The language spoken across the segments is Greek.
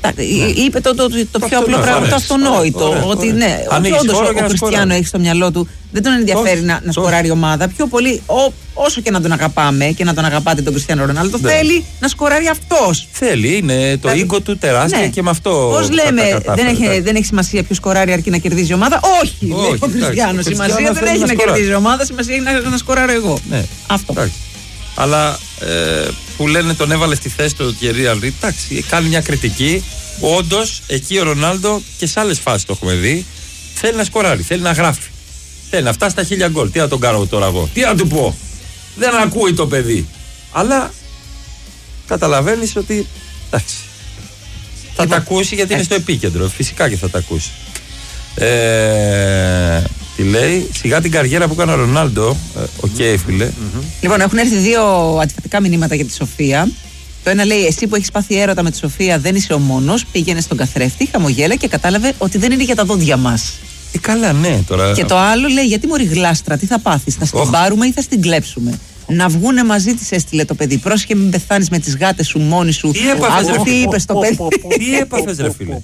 Είπε το πιο απλό πράγμα, το αυτονόητο. Ότι ναι, όντως ο Κριστιάνο έχει στο μυαλό του, δεν τον ενδιαφέρει να σκοράρει ομάδα. Πιο πολύ, όσο και να τον αγαπάμε και να τον αγαπάτε τον Κριστιάνο Ρονάλντο, θέλει να σκοράρει αυτός. Θέλει, είναι το ίγκο του τεράστιο και με αυτό. Πώς λέμε, δεν έχει σημασία ποιο σκοράρει αρκεί να κερδίζει η ομάδα. Όχι, λέει ο Κριστιάνο. Σημασία δεν έχει να κερδίζει η ομάδα, σημασία έχει να σκοράρω εγώ. Αυτό. Αλλά που λένε τον έβαλε στη θέση του Thierry Henry, εντάξει, κάνει μια κριτική. Όντως, εκεί ο Ρονάλντο και σε άλλες φάσεις το έχουμε δει, θέλει να σκοράρει, θέλει να γράφει. Θέλει να φτάσει στα 1000 γκολ. Τι να τον κάνω τώρα εγώ, τι να του πω. Δεν ακούει το παιδί. Αλλά καταλαβαίνεις ότι εντάξει, θα τα ακούσει γιατί είναι στο επίκεντρο. Φυσικά και θα τα ακούσει. Τι λέει, σιγά την καριέρα που έκανε ο Ρονάλντο. Φίλε. Λοιπόν, έχουν έρθει 2 αντιφατικά μηνύματα για τη Σοφία. Το ένα λέει: εσύ που έχεις πάθει έρωτα με τη Σοφία, δεν είσαι ο μόνος. Πήγαινε στον καθρέφτη, χαμογέλα και κατάλαβε ότι δεν είναι για τα δόντια μας. Καλά, ναι, τώρα. Και το άλλο λέει: γιατί μωρή γλάστρα, τι θα πάθεις, θα στην πάρουμε ή θα στην κλέψουμε. Να βγούνε μαζί της, έστειλε το παιδί. Πρόσεχε, μην πεθάνεις με τις γάτες σου μόνη σου. Τι είπες το παιδί. Τι έπαθες, ρε φίλε.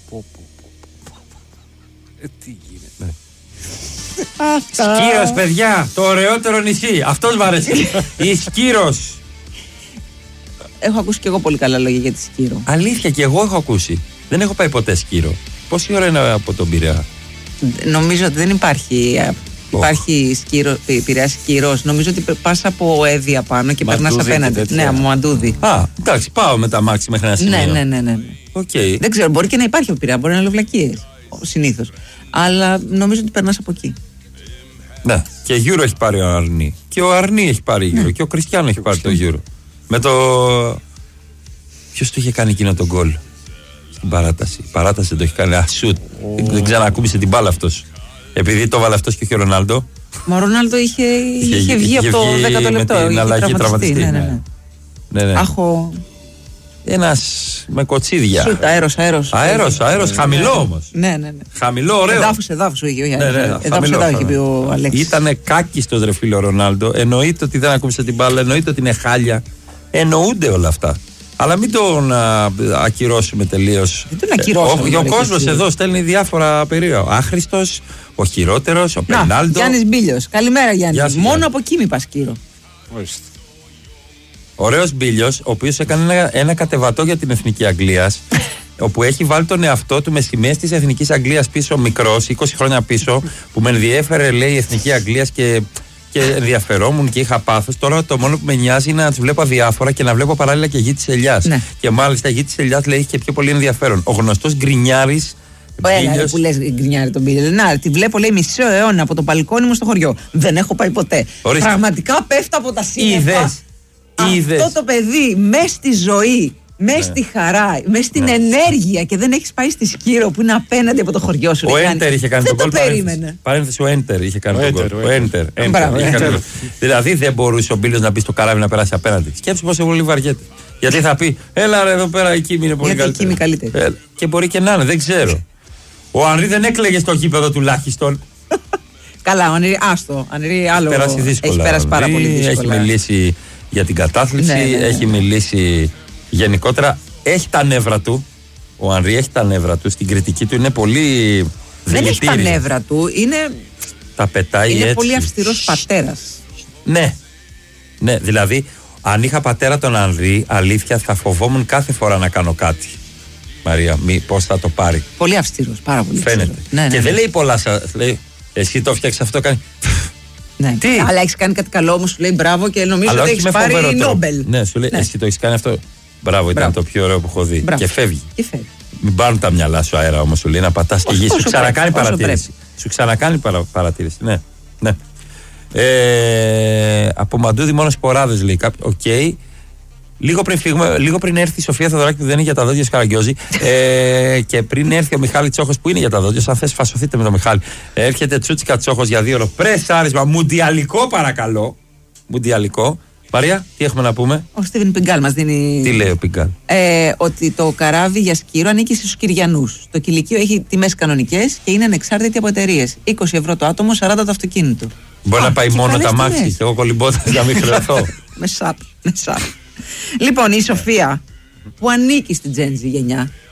Τι γίνεται. Σκύρος, παιδιά, το ωραιότερο νησί. Αυτός μ' αρέσει. Η Σκύρος. Έχω ακούσει και εγώ πολύ καλά λόγια για τη Σκύρο. Αλήθεια, και εγώ έχω ακούσει. Δεν έχω πάει ποτέ Σκύρο. Πόση ώρα είναι από τον Πειραιά? Νομίζω ότι δεν υπάρχει. Υπάρχει Πειραιάς Σκύρος. Νομίζω ότι πας από Έδεια πάνω και περνάς απέναντι. Ναι, από Μαντούδι. Εντάξει, πάω με τα μάξι μέχρι ένα σημείο. Ναι. Okay. Δεν ξέρω, μπορεί και να υπάρχει ο Πειραιά, μπορεί να είναι βλακίες. Συνήθως. Αλλά νομίζω ότι περνάς από εκεί. Ναι, και γύρο έχει πάρει ο Αρνί. Και ο Αρνί έχει πάρει γύρο. Και ο Κριστιάνο έχει πάρει το γύρο. Με το. Ποιος του είχε κάνει εκείνο τον γκολ στην παράταση? Η παράταση δεν το έχει κάνει. Σουτ. Δεν ξανακούμπησε την μπάλα αυτός. Επειδή το βάλε αυτός και όχι ο Ρονάλντο. Μα ο Ρονάλντο είχε βγει από το 10ο λεπτό. Με την αλλαγή τραυματιστή. Ναι. Ένας με κοτσίδια. Σουτ, αέρος, χαμηλό όμως. Ναι. Χαμηλό, ωραίο. Εδάφους είχε. Εδάφους είχε πει ο Αλέξης. Ήτανε κάκιστος, ρε φίλε, ο Ρονάλντο. Εννοείται ότι δεν ακούμπησε την μπάλα, εννοείται ότι είναι χάλια. Εννοούνται όλα αυτά. Αλλά μην τον ακυρώσουμε τελείως. Δεν τον ακυρώσουμε. Ο κόσμος εδώ στέλνει διάφορα περίοδο. Ο άχρηστος, ο χειρότερος, ο Πενάλντο. Γιάννης Μπίλιος. Καλημέρα, Γιάννη. Μόνο από εκεί μη πας, Κύρο. Ωραίος Μπίλιος, ο οποίος έκανε ένα κατεβατό για την Εθνική Αγγλίας, όπου έχει βάλει τον εαυτό του με σημαίες της Εθνικής Αγγλίας πίσω, μικρός, 20 χρόνια πίσω, που με ενδιέφερε, λέει, η Εθνική Αγγλίας και ενδιαφερόμουν και είχα πάθος. Τώρα το μόνο που με νοιάζει είναι να τους βλέπω αδιάφορα και να βλέπω παράλληλα και Γη της Ελιάς. Ναι. Και μάλιστα η Γη της Ελιάς, λέει, έχει και πιο πολύ ενδιαφέρον. Ο γνωστός γκρινιάρης. Έλα, που λες γκρινιάρη τον Μπίλιο. Να, τη βλέπω, λέει, μισό αιώνα από το μπαλκόνι μου στο χωριό. Δεν έχω πάει ποτέ. Ορίστε. Πραγματικά πέφτω από τα σύννεφα. Αυτό το παιδί μέσα στη ζωή, μέσα στη χαρά, μέσα στην ενέργεια, και δεν έχεις πάει στη Σκύρο που είναι απέναντι από το χωριό σου. Ο Έντερ είχε κάνει τον γκολ. Δεν το περίμενε. Παρένθεση, ο Έντερ είχε κάνει τον γκολ. Ο Έντερ. Δηλαδή δεν μπορούσε ο Μπίλιος να μπει στο καράβι να περάσει απέναντι. Σκέψου πόσο πολύ βαριέται. Γιατί θα πει, έλα ρε εδώ πέρα, η Κίμη είναι πολύ καλύτερη. Και μπορεί και να είναι, δεν ξέρω. Ο Ανρί δεν έκλαιγε στο γήπεδο τουλάχιστον. Καλά, ο Ανρί, άστο. Ανρί άλλο. Έχει περάσει πάρα πολύ δύσκολα. Έχει μιλήσει για την κατάθλιψη, έχει μιλήσει γενικότερα. Έχει τα νεύρα του. Ο Ανρί έχει τα νεύρα του. Στην κριτική του είναι πολύ δεν έχει τα νεύρα του. Τα πετάει είναι έτσι. Πολύ αυστηρός πατέρας. Ναι, δηλαδή αν είχα πατέρα τον Ανρί, αλήθεια θα φοβόμουν κάθε φορά να κάνω κάτι. Μαρία, πώς θα το πάρει. Πολύ αυστηρός, πάρα πολύ. Φαίνεται. Και δεν λέει πολλά. Λέει, εσύ το φτιάξεις αυτό, κάνει. Ναι. Τι? Αλλά έχεις κάνει κάτι καλό, όμως σου λέει μπράβο και νομίζω ότι έχεις πάρει Νόμπελ. Ναι, σου λέει, εσύ το έχεις κάνει αυτό. Μπράβο, ήταν το πιο ωραίο που έχω δει. Και φεύγει. Μην πάρουν τα μυαλά σου αέρα όμως, σου λέει, να πατάς τη γη. Σου ξανακάνει παρατήρηση. Σου ξανακάνει παρατήρηση. Ναι. Από Μαντούδι μόνο σποράδες, λέει κάποιο. Οκ. Λίγο πριν έρθει η Σοφία Θεοδωράκη που δεν είναι για τα δόντια Σκαραγκιόζη και πριν έρθει ο Μιχάλη Τσόχος που είναι για τα δόντια, αν θες φασωθείτε με τον Μιχάλη. Έρχεται Τσούτσικα Τσόχος για 2 ώρες. Πρεσάρισμα, μουντιαλικό παρακαλώ. Μουντιαλικό. Μαρία, τι έχουμε να πούμε? Ο Στίβεν Πιγκάλ μας δίνει. Τι λέει ο Πιγκάλ? Ότι το καράβι για Σκύρο ανήκει στους Κυριανούς. Το κηλικείο έχει τιμές κανονικές και είναι ανεξάρτητη από εταιρείες. 20 ευρώ το άτομο, 40 το αυτοκίνητο. Μπορεί να πάει μόνο τα μάξι. Εγώ κολυμπώντας να μην χρεωθώ. Με σαπ. Λοιπόν, η Σοφία που ανήκει στην Gen Z γενιά,